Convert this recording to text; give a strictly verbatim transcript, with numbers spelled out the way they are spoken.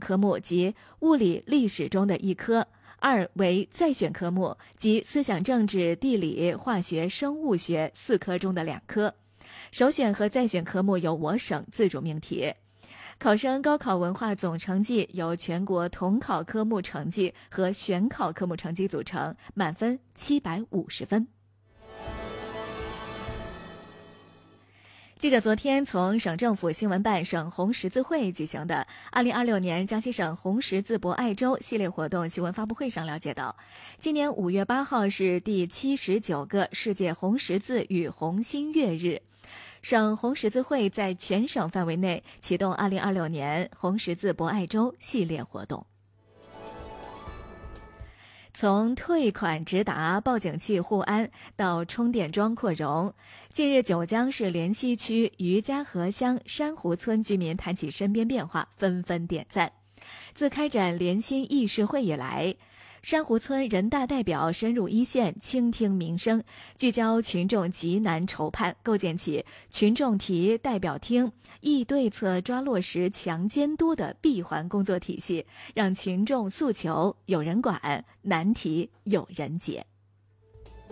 科目及物理历史中的一科，二为再选科目及思想政治、地理、化学、生物学四科中的两科。首选和再选科目由我省自主命题。考生高考文化总成绩由全国统考科目成绩和选考科目成绩组成，满分七百五十分。记者昨天从省政府新闻办、省红十字会举行的二零二六年江西省红十字博爱周系列活动新闻发布会上了解到，今年五月八号是第七十九个世界红十字与红新月日。省红十字会在全省范围内启动二零二六年红十字博爱周系列活动。从退款直达报警器互安到充电桩扩容，近日九江市莲溪区渔家河乡珊瑚村居民谈起身边变化，纷纷点赞。自开展莲心议事会以来，珊瑚村人大代表深入一线，倾听民生，聚焦群众急难愁盼，构建起群众提代表听、议对策抓落实强监督的闭环工作体系，让群众诉求有人管，难题有人解。